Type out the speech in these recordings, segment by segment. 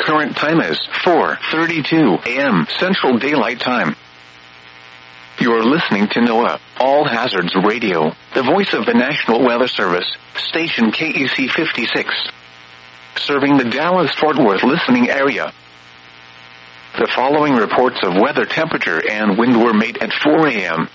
current time is 4:32 a.m. Central Daylight Time. You're listening to NOAA, All Hazards Radio, the voice of the National Weather Service, station KEC 56. Serving the Dallas-Fort Worth listening area. The following reports of weather temperature and wind were made at 4 a.m.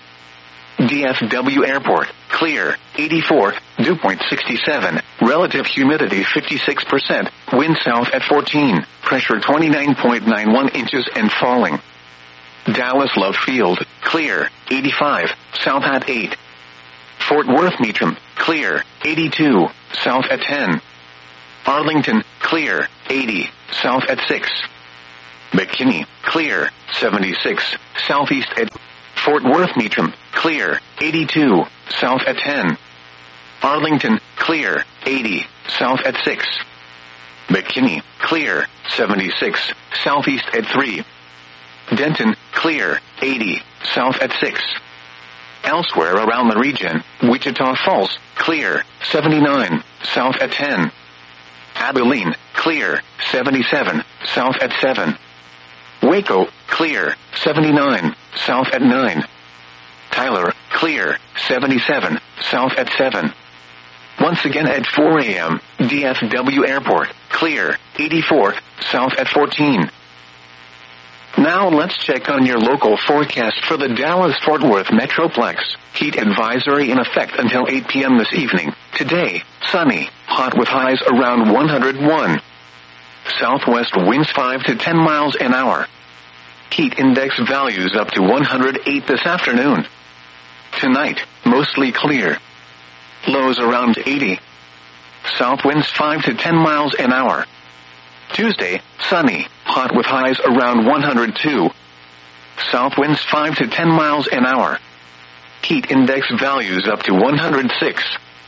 DFW Airport, clear, 84, dew point 67, relative humidity 56%, wind south at 14, pressure 29.91 inches and falling. Dallas Love Field, clear, 85, south at 8. Fort Worth Meacham, clear, 82, south at 10. Arlington, clear, 80, south at 6. McKinney, clear, 76, southeast at Fort Worth Meacham, clear, 82, south at 10. Arlington, clear, 80, south at 6. McKinney, clear, 76, southeast at 3. Denton, clear, 80, south at 6. Elsewhere around the region, Wichita Falls, clear, 79, south at 10. Abilene, clear, 77, south at 7. Waco, clear, 79, south at 9. Tyler, clear, 77, south at 7. Once again at 4 a.m., DFW Airport, clear, 84, south at 14. Now let's check on your local forecast for the Dallas-Fort Worth Metroplex. Heat advisory in effect until 8 p.m. this evening. Today, sunny, hot with highs around 101. Southwest winds 5 to 10 miles an hour. Heat index values up to 108 this afternoon. Tonight, mostly clear. Lows around 80. South winds 5 to 10 miles an hour. Tuesday, sunny, hot with highs around 102. South winds 5 to 10 miles an hour. Heat index values up to 106.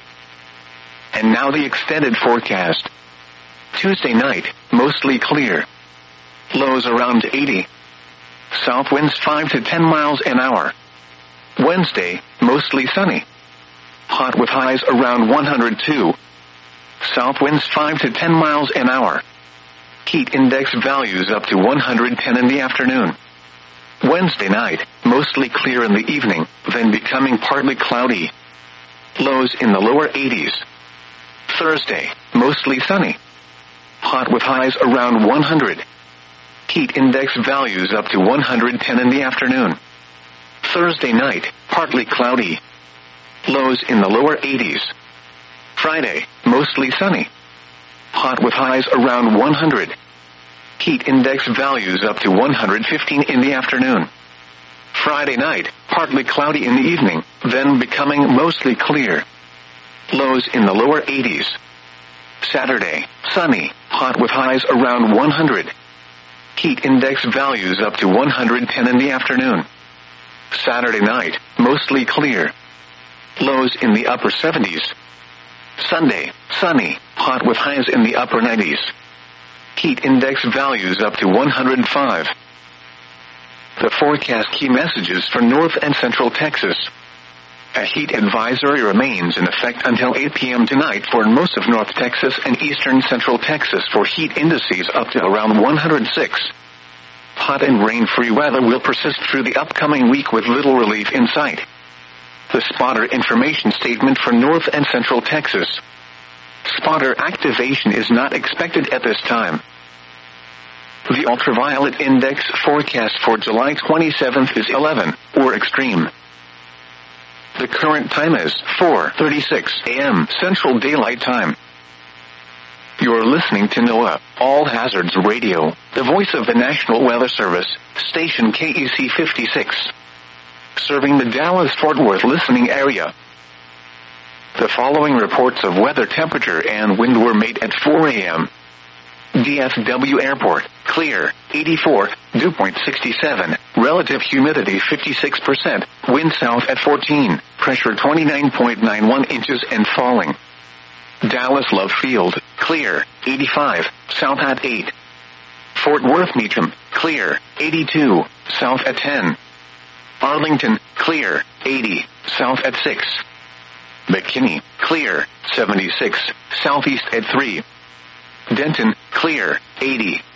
And now the extended forecast. Tuesday night, mostly clear. Lows around 80. South winds 5 to 10 miles an hour. Wednesday, mostly sunny. Hot with highs around 102. South winds 5 to 10 miles an hour. Heat index values up to 110 in the afternoon. Wednesday night, mostly clear in the evening, then becoming partly cloudy. Lows in the lower 80s. Thursday, mostly sunny. Hot with highs around 100. Heat index values up to 110 in the afternoon. Thursday night, partly cloudy. Lows in the lower 80s. Friday, mostly sunny. Hot with highs around 100. Heat index values up to 115 in the afternoon. Friday night, partly cloudy in the evening, then becoming mostly clear. Lows in the lower 80s. Saturday, sunny, hot with highs around 100. Heat index values up to 110 in the afternoon. Saturday night, mostly clear. Lows in the upper 70s. Sunday, sunny, hot with highs in the upper 90s. Heat index values up to 105. The forecast key messages for North and Central Texas. A heat advisory remains in effect until 8 p.m. tonight for most of North Texas and eastern Central Texas for heat indices up to around 106. Hot and rain-free weather will persist through the upcoming week with little relief in sight. The spotter information statement for North and Central Texas. Spotter activation is not expected at this time. The ultraviolet index forecast for July 27th is 11, or extreme. The current time is 4:36 a.m. Central Daylight Time. You're listening to NOAA, All Hazards Radio, the voice of the National Weather Service, station KEC 56. Serving the Dallas-Fort Worth listening area. The following reports of weather temperature and wind were made at 4 a.m. DFW Airport, clear, 84, dew point 67, relative humidity 56%, wind south at 14, pressure 29.91 inches and falling. Dallas Love Field, clear, 85, south at 8. Fort Worth Meacham, clear, 82, south at 10. Arlington, clear, 80, south at 6. McKinney, clear, 76, southeast at 3. Denton, clear, 80,